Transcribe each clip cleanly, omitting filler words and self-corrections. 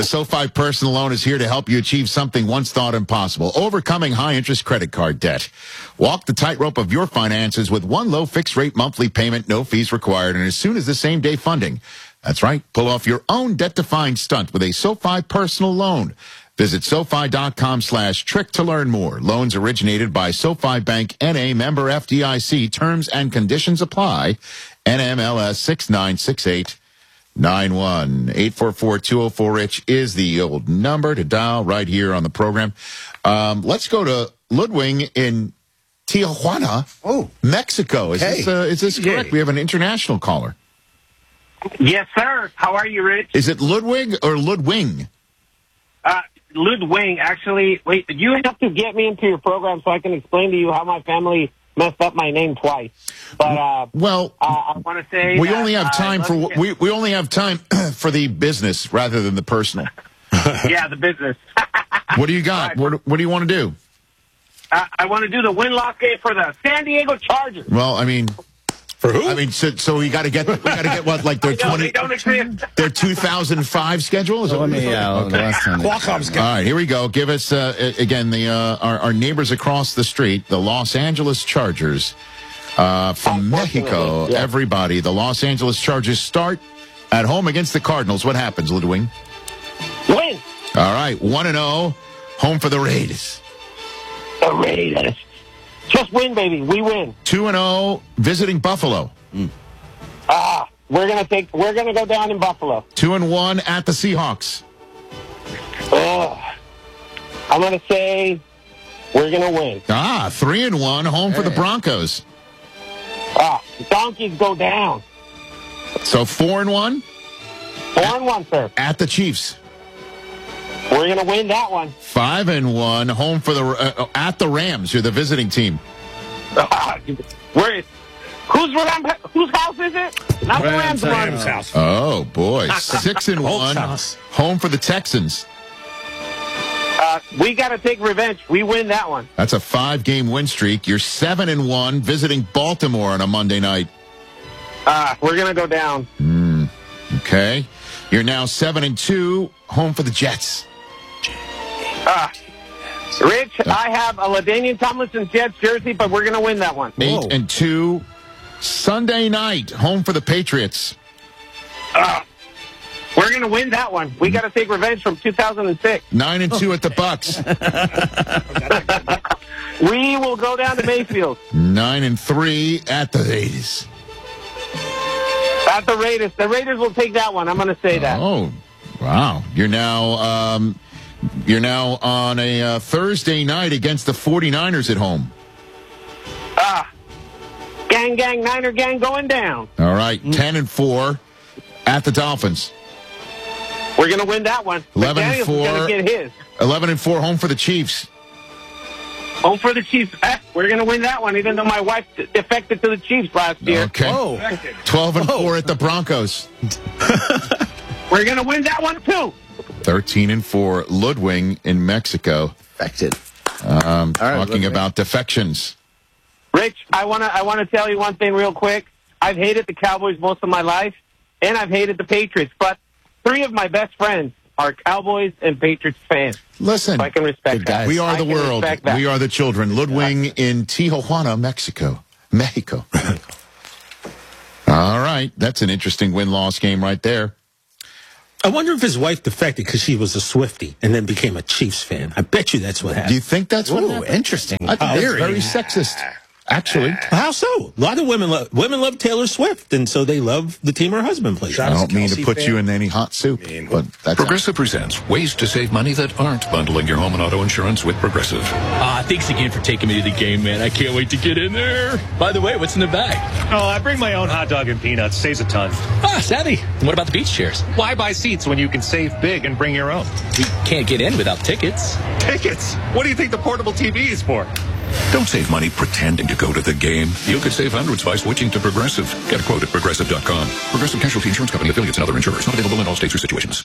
The SoFi personal loan is here to help you achieve something once thought impossible, overcoming high-interest credit card debt. Walk the tightrope of your finances with one low fixed-rate monthly payment, no fees required, and as soon as the same-day funding. That's right. Pull off your own debt-defying stunt with a SoFi personal loan. Visit SoFi.com/trick to learn more. Loans originated by SoFi Bank N.A. member FDIC. Terms and conditions apply. NMLS 6968. 844-204-RICH is the old number to dial right here on the program. Let's go to Ludwig in Tijuana, Mexico. Is this correct? We have an international caller. Yes, sir. How are you, Rich? Is it Ludwig or Ludwig? Ludwig, actually. Wait, you have to get me into your program so I can explain to you how my family messed up my name twice. But I want to say we only have time for we only have time for the business rather than the personal. Yeah, the business. What do you got? Right. What do you want to do? I want to do the win-loss game for the San Diego Chargers. Well, I mean, for who? I mean, so we got to get what, like their 2005 schedule? So let me Qualcomm's schedule. All right, here we go. Give us again our neighbors across the street, the Los Angeles Chargers from Mexico. Yeah. Everybody, the Los Angeles Chargers start at home against the Cardinals. What happens, Ludwig? Win. All right, 1-0, home for the Raiders. The Raiders. Just win, baby. We win. 2-0, visiting Buffalo. We're gonna go down in Buffalo. 2-1 at the Seahawks. I'm gonna say we're gonna win. 3-1, home for the Broncos. Donkeys go down. So 4-1. 4-1, sir. At the Chiefs. We're gonna win that one. 5-1, home for the at the Rams. You're the visiting team. Whose house is it? Not the Rams' house. Oh boy, 6-1, home for the Texans. We got to take revenge. We win that one. That's a 5-game win streak. You're 7-1, visiting Baltimore on a Monday night. We're gonna go down. Okay, you're now 7-2, home for the Jets. Rich, I have a LaDainian Tomlinson Jets jersey, but we're going to win that one. 8-2, Sunday night, home for the Patriots. We're going to win that one. We got to take revenge from 2006. 9-2 at the Bucks. We will go down to Mayfield. 9-3 at the Raiders. At the Raiders. The Raiders will take that one. I'm going to say that. Oh, wow. You're now on a Thursday night against the 49ers at home. Gang, Niner gang going down. All right, 10-4 at the Dolphins. We're going to win that one. 11-4. Going to get his. 11-4, home for the Chiefs. Home for the Chiefs. We're going to win that one, even though my wife defected to the Chiefs last year. Okay. 12-4 at the Broncos. We're going to win that one, too. 13-4, Ludwig in Mexico. Affected. Talking about defections. Rich, I want to tell you one thing real quick. I've hated the Cowboys most of my life, and I've hated the Patriots. But 3 of my best friends are Cowboys and Patriots fans. Listen, so I can respect that. We are the world. We are the children. Ludwig in Tijuana, Mexico. All right, that's an interesting win-loss game right there. I wonder if his wife defected because she was a Swiftie and then became a Chiefs fan. I bet you that's what happened. Do you think that's what happened? Interesting. I think that's very sexist, actually. How so? A lot of women love Taylor Swift, and so they love the team her husband plays. I don't mean to put you in any hot soup, but that's Progressive presents ways to save money that aren't bundling your home and auto insurance with Progressive. Thanks again for taking me to the game, man. I can't wait to get in there. By the way, what's in the bag? Oh, I bring my own hot dog and peanuts. Saves a ton. Savvy. And what about the beach chairs? Why buy seats when you can save big and bring your own? We can't get in without tickets. Tickets? What do you think the portable TV is for? Don't save money pretending to go to the game. You could save hundreds by switching to Progressive. Get a quote at Progressive.com. Progressive Casualty Insurance Company, affiliates, and other insurers. Not available in all states or situations.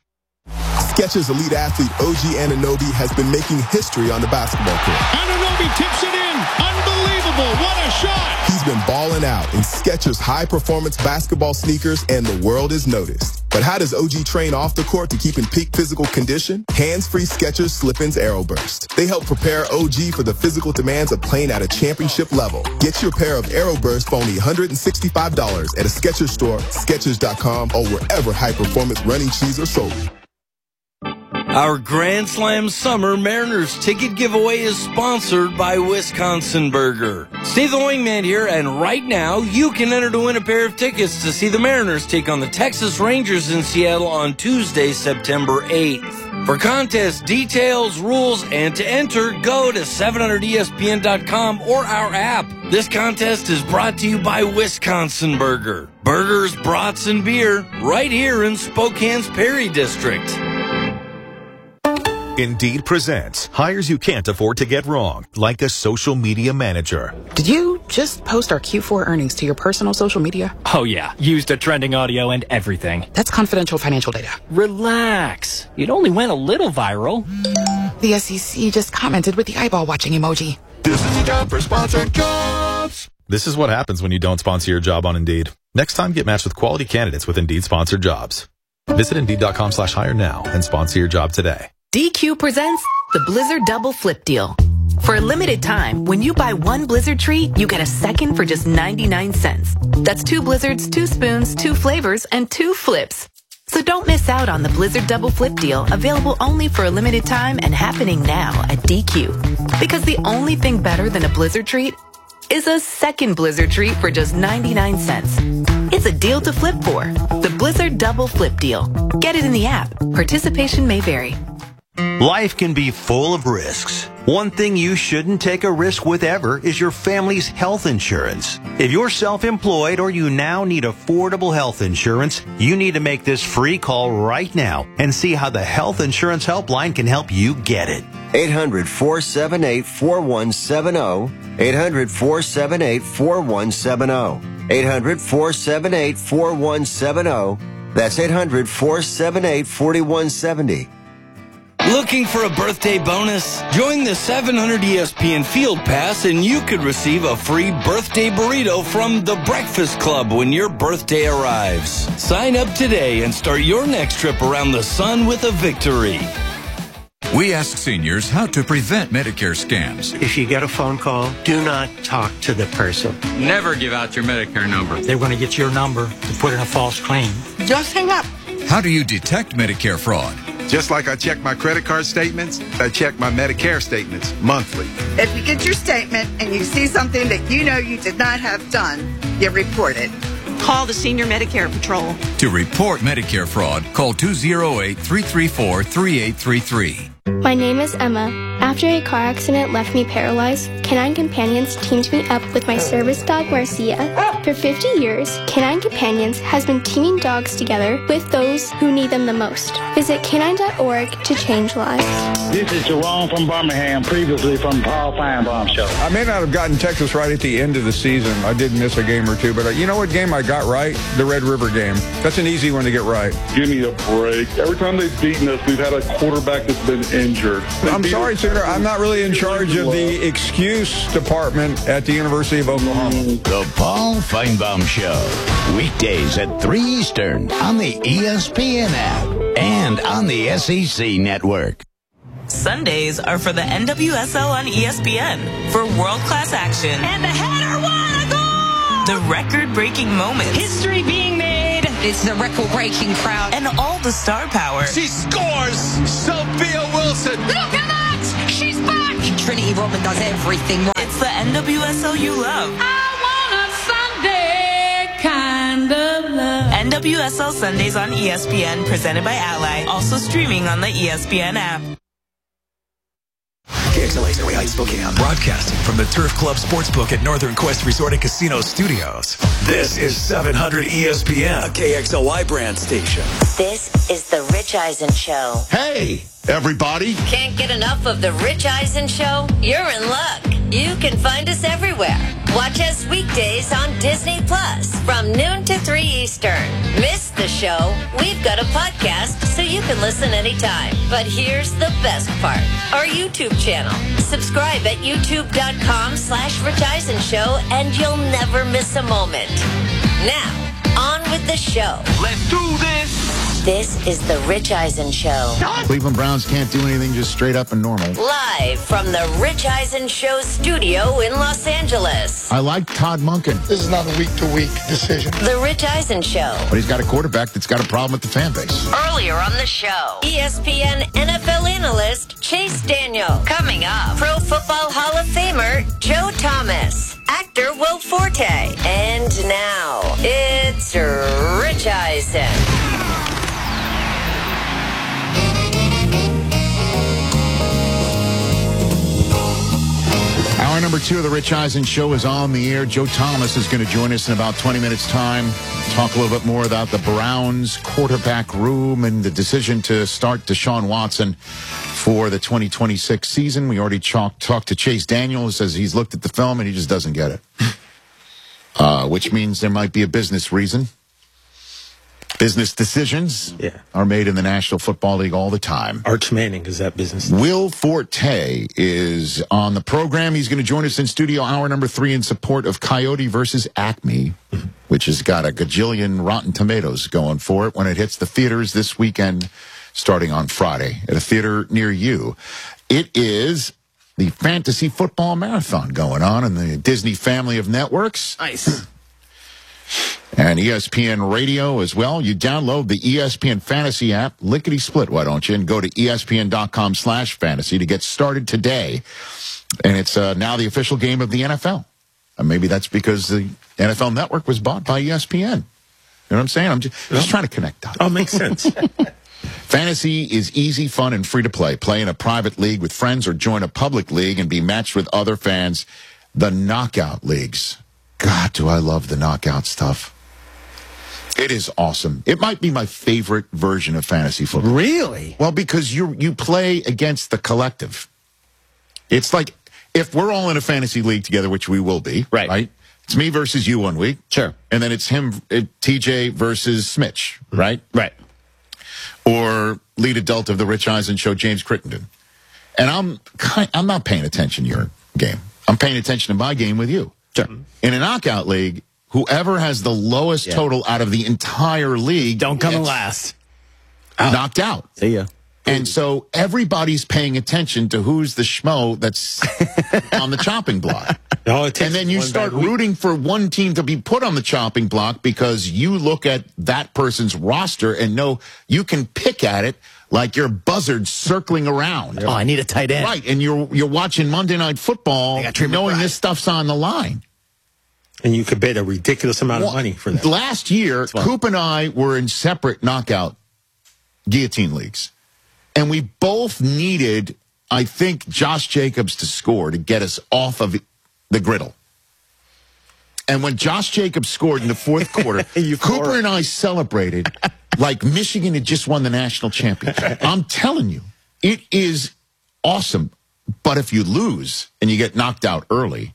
Skechers elite athlete OG Anunoby has been making history on the basketball court. Anunoby tips it in. Unbelievable. What a shot. He's been balling out in Skechers high-performance basketball sneakers, and the world has noticed. But how does OG train off the court to keep in peak physical condition? Hands-free Skechers Slip-ins AeroBurst. They help prepare OG for the physical demands of playing at a championship level. Get your pair of AeroBurst for only $165 at a Skechers store, Skechers.com, or wherever high-performance running shoes are sold. Our Grand Slam Summer Mariners ticket giveaway is sponsored by Wisconsin Burger. Steve the Wingman here, and right now you can enter to win a pair of tickets to see the Mariners take on the Texas Rangers in Seattle on Tuesday, September 8th. For contest details, rules, and to enter, go to 700ESPN.com or our app. This contest is brought to you by Wisconsin Burger. Burgers, brats, and beer right here in Spokane's Perry District. Indeed presents hires you can't afford to get wrong, like a social media manager. Did you just post our Q4 earnings to your personal social media? Oh yeah, used a trending audio and everything. That's confidential financial data. Relax. It only went a little viral. The SEC just commented with the eyeball watching emoji. This is a job for sponsored jobs. This is what happens when you don't sponsor your job on Indeed. Next time, get matched with quality candidates with Indeed sponsored jobs. Visit Indeed.com/hire now and sponsor your job today. DQ presents the Blizzard Double Flip Deal. For a limited time, when you buy one Blizzard treat, you get a second for just 99 cents. That's 2 Blizzards, 2 spoons, 2 flavors, and 2 flips. So don't miss out on the Blizzard Double Flip Deal, available only for a limited time and happening now at DQ. Because the only thing better than a Blizzard treat is a second Blizzard treat for just 99 cents. It's a deal to flip for. The Blizzard Double Flip Deal. Get it in the app. Participation may vary. Life can be full of risks. One thing you shouldn't take a risk with ever is your family's health insurance. If you're self-employed or you now need affordable health insurance, you need to make this free call right now and see how the Health Insurance Helpline can help you get it. 800-478-4170. 800-478-4170. 800-478-4170. That's 800-478-4170. Looking for a birthday bonus? Join the 700 ESPN Field Pass and you could receive a free birthday burrito from The Breakfast Club when your birthday arrives. Sign up today and start your next trip around the sun with a victory. We ask seniors how to prevent Medicare scams. If you get a phone call, do not talk to the person. Never give out your Medicare number. They're going to get your number to put in a false claim. Just hang up. How do you detect Medicare fraud? Just like I check my credit card statements, I check my Medicare statements monthly. If you get your statement and you see something that you know you did not have done, you report it. Call the Senior Medicare Patrol. To report Medicare fraud, call 208-334-3833. My name is Emma. After a car accident left me paralyzed, Canine Companions teamed me up with my service dog, Marcia. For 50 years, Canine Companions has been teaming dogs together with those who need them the most. Visit canine.org to change lives. This is Jerome from Birmingham, previously from Paul Feinbaum Show. I may not have gotten Texas right at the end of the season. I did miss a game or two, but you know what game I got right? The Red River game. That's an easy one to get right. Give me a break. Every time they've beaten us, we've had a quarterback that's been injured. I'm sorry, Senator. I'm not really in charge of the excuse department at the University of Oklahoma. The Paul Feinbaum Show. Weekdays at 3 Eastern on the ESPN app and on the SEC network. Sundays are for the NWSL on ESPN for world-class action. And the header won a goal! The record-breaking moments. History being made. It's the record-breaking crowd. And all the star power. She scores! Sophia Wilson! Look at that! She's back! Trinity Rodman does everything right. It's the NWSL you love. I want a Sunday kind of love. NWSL Sundays on ESPN, presented by Ally. Also streaming on the ESPN app. KXLA Zoe Heights, Spokane. Broadcasting from the Turf Club Sportsbook at Northern Quest Resort and Casino Studios. This is 700 ESPN, a KXLY brand station. This is the Rich Eisen Show. Hey, everybody. Can't get enough of the Rich Eisen Show? You're in luck. You can find us everywhere. Watch us weekdays on Disney Plus from noon to 3 Eastern. Miss the show? We've got a podcast so you can listen anytime. But here's the best part. Our YouTube channel. Subscribe at youtube.com/Rich Eisen Show and you'll never miss a moment. Now, on with the show. Let's do this. This is the Rich Eisen Show. Cleveland Browns can't do anything just straight up and normal. Live from the Rich Eisen Show studio in Los Angeles. I like Todd Monken. This is not a week-to-week decision. The Rich Eisen Show. But he's got a quarterback that's got a problem with the fan base. Earlier on the show, ESPN NFL analyst Chase Daniel. Coming up, Pro Football Hall of Famer Joe Thomas. Actor Will Forte. And now, it's Rich Eisen. Hour number 2 of the Rich Eisen Show is on the air. Joe Thomas is going to join us in about 20 minutes' time. Talk a little bit more about the Browns quarterback room and the decision to start Deshaun Watson for the 2026 season. We already talked to Chase Daniel, who says he's looked at the film and he just doesn't get it. Which means there might be a business reason. Business decisions are made in the National Football League all the time. Arch Manning is that business. Will Forte is on the program. He's going to join us in studio hour number 3 in support of Coyote versus Acme, which has got a gajillion Rotten Tomatoes going for it when it hits the theaters this weekend, starting on Friday at a theater near you. It is the Fantasy Football Marathon going on in the Disney family of networks. Nice. And ESPN Radio as well. You download the ESPN Fantasy app, lickety-split, why don't you, and go to ESPN.com/fantasy to get started today. And it's now the official game of the NFL. And maybe that's because the NFL Network was bought by ESPN. You know what I'm saying? I'm just trying to connect dots. Oh, makes sense. Fantasy is easy, fun, and free to play. Play in a private league with friends or join a public league and be matched with other fans. The knockout leagues. God, do I love the knockout stuff. It is awesome. It might be my favorite version of fantasy football. Really? Well, because you play against the collective. It's like if we're all in a fantasy league together, which we will be, right? It's me versus you one week. Sure. And then it's him, TJ versus Smitch, right? Right. Or lead adult of the Rich Eisen Show, James Crittenden. And I'm not paying attention to your game. I'm paying attention to my game with you. Sure. In a knockout league, whoever has the lowest total out of the entire league don't come in last. Knocked out. See ya. And so everybody's paying attention to who's the schmo that's on the chopping block. And then you start rooting for one team to be put on the chopping block because you look at that person's roster and know you can pick at it like you're buzzards circling around. Oh, I need a tight end. Right, and you're watching Monday Night Football knowing this stuff's on the line. And you could bet a ridiculous amount of money for that. Last year, Coop and I were in separate knockout guillotine leagues. And we both needed, I think, Josh Jacobs to score to get us off of the griddle. And when Josh Jacobs scored in the fourth quarter, Cooper and I celebrated like Michigan had just won the national championship. I'm telling you, it is awesome. But if you lose and you get knocked out early,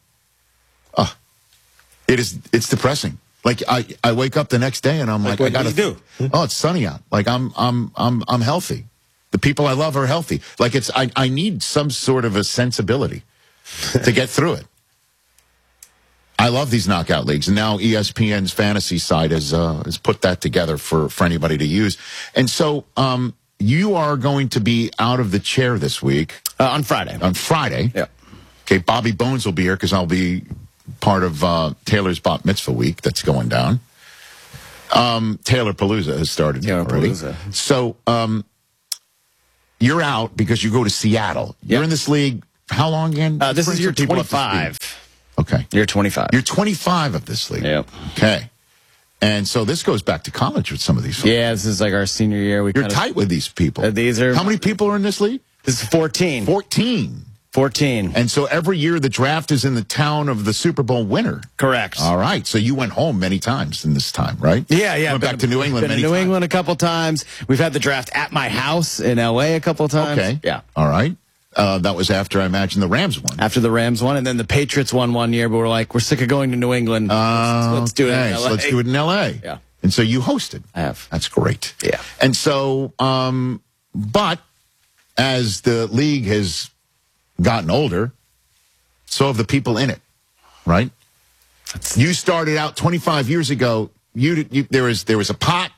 it's depressing. Like I wake up the next day and I'm like I gotta do. Oh, it's sunny out. Like I'm healthy. The people I love are healthy. Like I need some sort of a sensibility to get through it. I love these knockout leagues, and now ESPN's fantasy site has put that together for anybody to use. And so you are going to be out of the chair this week on Friday. On Friday, yeah. Okay, Bobby Bones will be here because I'll be part of Taylor's Bat Mitzvah week that's going down. Taylor Palooza has started already. Palooza. So you're out because you go to Seattle. Yep. You're in this league. How long again? This is year 25. Okay. Year 25. You're 25 of this league. Yep. Okay. And so this goes back to college with some of these folks. Yeah, this is like our senior year. You're tight with these people. How many people are in this league? This is 14. 14. 14. And so every year the draft is in the town of the Super Bowl winner. Correct. All right. So you went home many times in this time, right? Yeah. Went back to New England many times. New England a couple times. We've had the draft at my house in L.A. a couple times. Okay. Yeah. All right. That was after, I imagine, the Rams won. After the Rams won, and then the Patriots won one year, but we're like, we're sick of going to New England. Let's do it in L.A. So let's do it in L.A. Yeah. And so you hosted. I have. That's great. Yeah. And so, but as the league has gotten older, so have the people in it, right? You started out 25 years ago. There was a pot,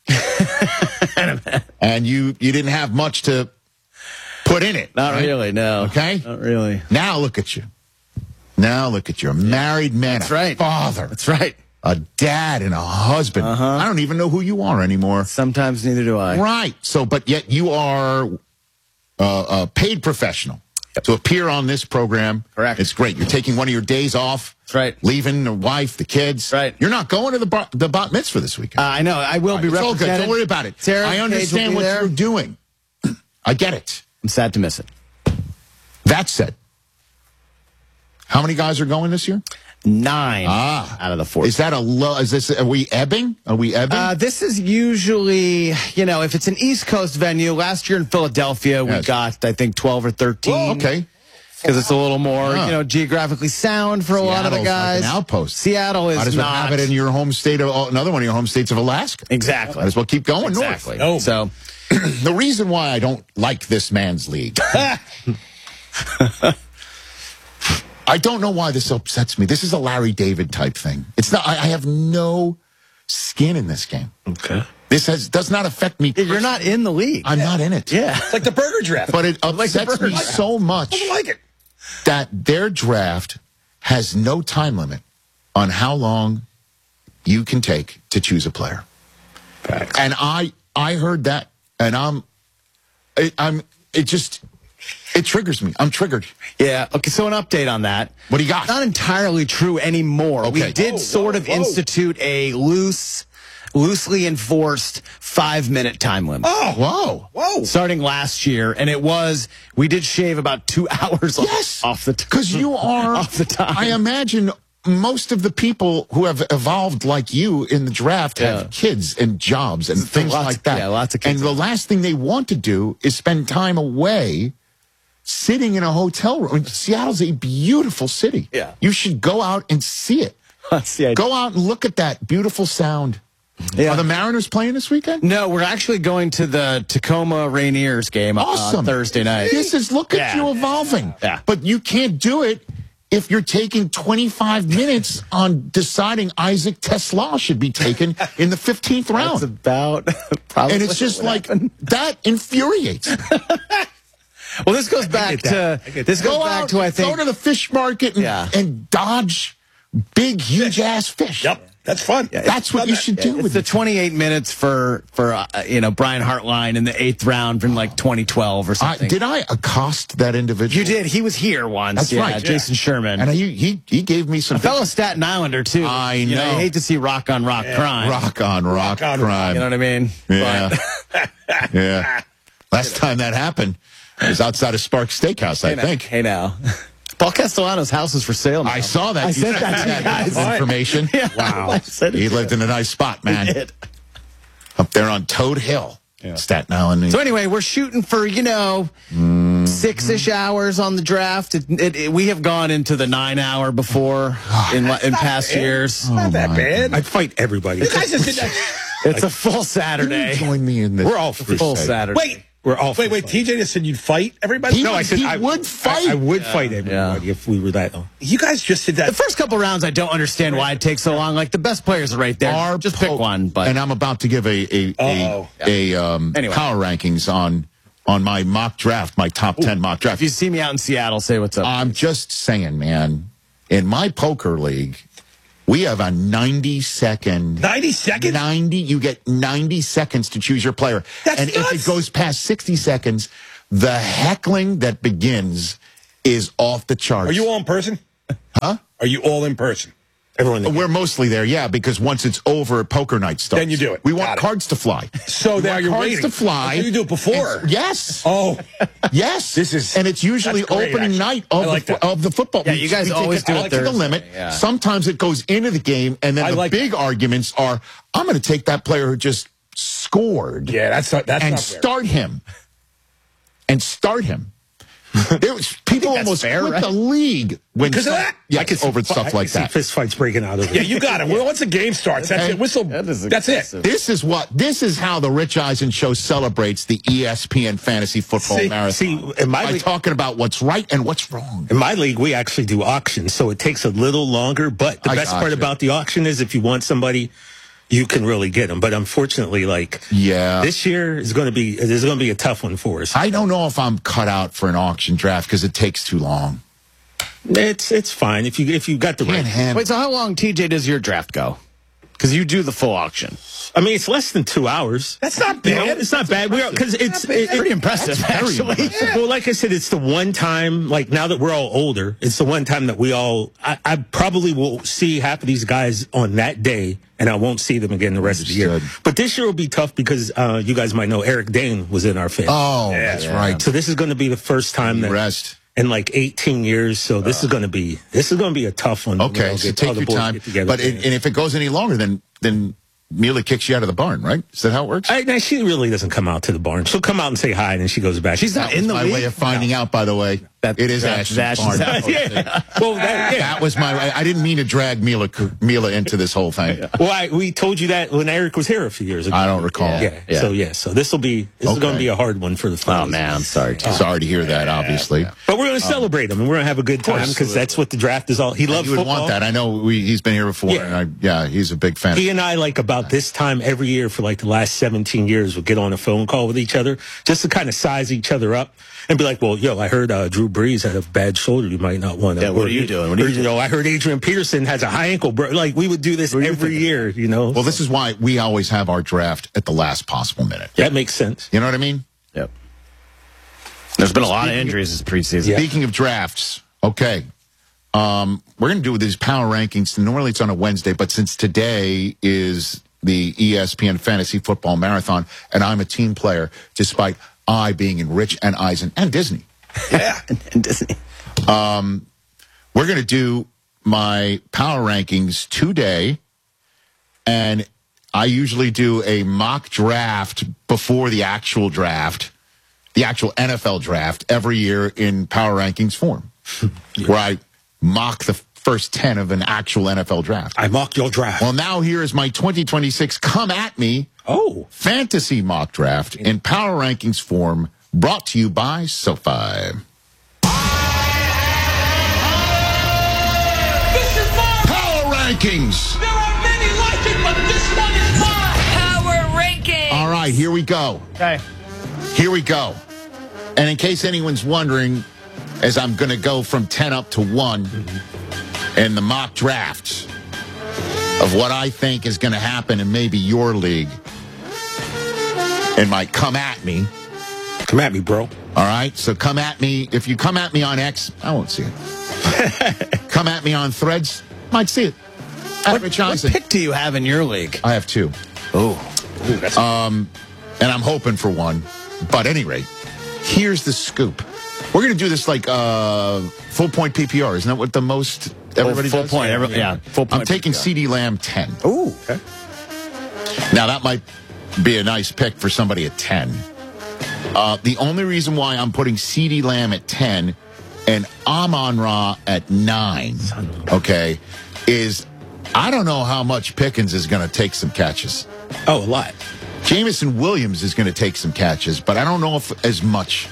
and you didn't have much to put in it. Not really, no. Okay? Not really. Now look at you. Now look at you. A married man. That's right. Father. That's right. A dad and a husband. I don't even know who you are anymore. Sometimes neither do I. Right. So, but yet you are a paid professional to appear on this program. Correct. It's great. You're taking one of your days off. That's right. Leaving the wife, the kids. Right. You're not going to the bat mitzvah this weekend. I know. I will be It's all represented. good. Don't worry about it. Sarah, I understand what you're doing. I get it. I'm sad to miss it. That said, how many guys are going this year? 9 out of the 14. Is that a low? Are we ebbing? Are we ebbing? This is usually, if it's an East Coast venue. Last year in Philadelphia, we got, I think, 12 or 13. Oh, okay. Because it's a little more, geographically sound for a lot of the guys. Like an outpost. Seattle is Might as well not. have it in your home state of another one of your home states of Alaska. Exactly. Might as well keep going Exactly. north. So the reason why I don't like this man's league. I don't know why this upsets me. This is a Larry David type thing. It's not. I have no skin in this game. Okay. This does not affect me. You're not in the league. I'm not in it. Yeah. It's like the burger draft. But it upsets me so much I don't like it. that their draft has no time limit on how long you can take to choose a player. Facts. And I heard that, and it triggers me. I'm triggered. Yeah. Okay. So an update on that. What do you got? It's not entirely true anymore. Okay. We did sort of institute a loosely enforced 5-minute time limit. Oh, whoa. Starting last year, and we did shave about 2 hours off the time. Because you are off the time. I imagine most of the people who have evolved like you in the draft have kids and jobs and things like that. Yeah, lots of kids. And the last thing they want to do is spend time away sitting in a hotel room. Seattle's a beautiful city. Yeah. You should go out and see it. That's the idea. Go out and look at that beautiful sound. Yeah. Are the Mariners playing this weekend? No, we're actually going to the Tacoma Rainiers game on Thursday night. Look at you evolving. Yeah. But you can't do it if you're taking 25 minutes on deciding Isaac Tesla should be taken in the 15th round. That's about probably. And it's just like, that infuriates. Well, this goes back to I think go to the fish market and dodge big, huge ass fish. Yep. That's fun. Yeah, that's what you should do it's with the it. 28 minutes for Brian Hartline in the 8th round from like 2012 or something. Did I accost that individual? You did. He was here once. That's right. Jason Sherman. And he gave me some... A fellow Staten Islander, too. I know. I hate to see rock on rock crime. Rock on rock crime. You know what I mean? Yeah. Yeah. Last time that happened was outside of Sparks Steakhouse, I think. Hey, now. Paul Castellano's house is for sale now. I saw that. I sent that to you guys. Information. Yeah, wow. He lived in a nice spot, man. He did. Up there on Toad Hill, Staten Island. So anyway, we're shooting for, 6-ish hours on the draft. We have gone into the 9-hour before in past years. Not that bad. I'd fight everybody. You guys just did that. It's a full Saturday. Join me in this. We're all full Saturday. Wait. We're all wait. TJ just said you'd fight everybody? I said I would fight. I would fight everybody if we were that. You guys just did that. The first couple rounds, I don't understand why it takes so long. Like, the best players are right there. Just pick one. But and I'm about to give a power rankings on my mock draft, my top 10 mock draft. If you see me out in Seattle, say what's up. I'm just saying, man, in my poker league, we have a 90-second. 90 seconds? You get 90 seconds to choose your player. That's and nuts. if it goes past 60 seconds, the heckling that begins is off the charts. Are you all in person? Huh? Are you all in person? Everyone. We're mostly there, yeah, because once it's over, poker night starts. Then you do it. We want cards to fly. So now you're cards waiting to fly. So you do it before. Yes. Oh. Yes. And it's usually that's great, opening night of the football. Yeah, you guys always do it to the Thursday. limit. Yeah. Sometimes it goes into the game, and then the big arguments are, I'm going to take that player who just scored. Yeah, that's not fair. Start him. And start him. It was people almost quit the league because of that. Yeah, over stuff like that. Fist fights breaking out over. Yeah, you got it. Well, once the game starts, that's it. Whistle. That's it. This is how the Rich Eisen show celebrates the ESPN Fantasy Football Marathon. By talking about what's right and what's wrong. In my league, we actually do auctions, so it takes a little longer. But the best part about the auction is if you want somebody, you can really get them. But unfortunately, this year is going to be a tough one for us. I don't know if I'm cut out for an auction draft because it takes too long. It's fine if you got the right. Wait, so how long, TJ, does your draft go? Because you do the full auction. I mean, it's less than 2 hours. That's not bad. You know, it's not bad. Because it's pretty impressive, actually. Yeah. Well, like I said, it's the one time, now that we're all older, it's the one time that we all, I probably will see half of these guys on that day, and I won't see them again the rest of the year. But this year will be tough because you guys might know Eric Dane was in our fifth. Oh, that's right. So this is going to be the first time that in 18 years. So this is going to be a tough one. Okay, so take your time. But and if it goes any longer, then Mila kicks you out of the barn, right? Is that how it works? No, she really doesn't come out to the barn. She'll come out and say hi, and then she goes back. She's not in the league. My way of finding out, by the way. It is Ash's barn. Well, that was my way. I didn't mean to drag Mila into this whole thing. Well, we told you that when Eric was here a few years ago. I don't recall. So this is going to be a hard one for the Phillies. Oh man, I'm sorry. Sorry to hear that. Obviously, but we're going to celebrate him, and we're going to have a good time because that's what the draft is all. He loves football. You would want that. I know he's been here before. And he's a big fan. He and I about this time every year for the last 17 years would get on a phone call with each other just to kind of size each other up and be like, well, I heard Drew Brees had a bad shoulder. You might not want to. Yeah, what are you doing? I heard Adrian Peterson has a high ankle. We would do this every year, Well, this is why we always have our draft at the last possible minute. That makes sense. You know what I mean? Yep. There's been a lot of injuries this preseason. Speaking of drafts, okay. We're going to do these power rankings. Normally it's on a Wednesday, but since today is the ESPN Fantasy Football Marathon, and I'm a team player, despite I being in Rich and Eisen and Disney. Yeah, and Disney. We're going to do my power rankings today, and I usually do a mock draft before the actual draft, the actual NFL draft, every year in power rankings form, where I mock the first 10 of an actual NFL draft. I mock your draft. Well, now here is my 2026 Come At Me fantasy mock draft in power rankings form, brought to you by SoFi. Rankings. There are many like it, but this one is mine. Power rankings. All right, here we go. Okay. Here we go. And in case anyone's wondering, as I'm going to go from 10 up to 1 in the mock drafts of what I think is going to happen in maybe your league, and might come at me. Come at me, bro. All right, so come at me. If you come at me on X, I won't see it. Come at me on Threads, might see it. What pick do you have in your league? I have 2. That's and I'm hoping for 1. But at any rate, here's the scoop. We're going to do this full point PPR. Isn't that what the most everybody full does? Point. Full point. I'm taking PPR. CeeDee Lamb 10. Ooh. Okay. Now, that might be a nice pick for somebody at 10. The only reason why I'm putting CeeDee Lamb at 10 and Amon-Ra at 9, okay, is I don't know how much Pickens is going to take some catches. Oh, a lot. Jameson Williams is going to take some catches, but I don't know if as much,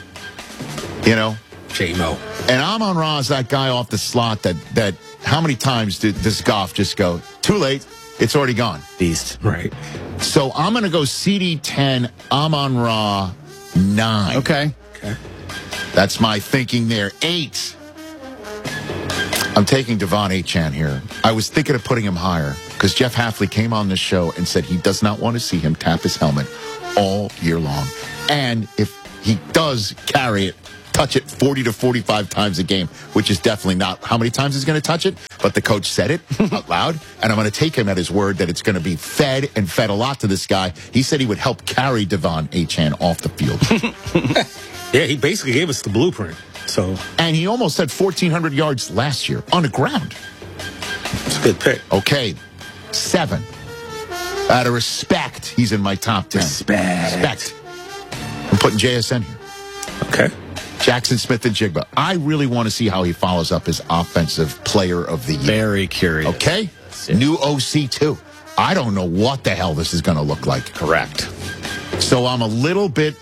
J-Mo. And Amon-Ra is that guy off the slot that how many times does Goff just go, too late, it's already gone? Beast. Right. So I'm going to go CD 10, Amon-Ra 9. Okay. That's my thinking there. 8. I'm taking Devon Achane here. I was thinking of putting him higher because Jeff Hafley came on this show and said he does not want to see him tap his helmet all year long. And if he does carry it, touch it 40 to 45 times a game, which is definitely not how many times he's going to touch it, but the coach said it out loud, and I'm going to take him at his word that it's going to be fed a lot to this guy. He said he would help carry Devon Achane off the field. Yeah, he basically gave us the blueprint. And he almost had 1,400 yards last year on the ground. It's a good pick. Okay, 7. Out of respect, he's in my top 10. Respect. I'm putting JSN here. Okay. Jackson Smith-Njigba. I really want to see how he follows up his Offensive Player of the Year. Very curious. Okay? New OC, too. I don't know what the hell this is going to look like. Correct. So I'm a little bit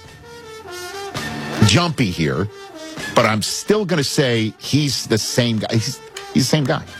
jumpy here, but I'm still going to say he's the same guy. He's the same guy.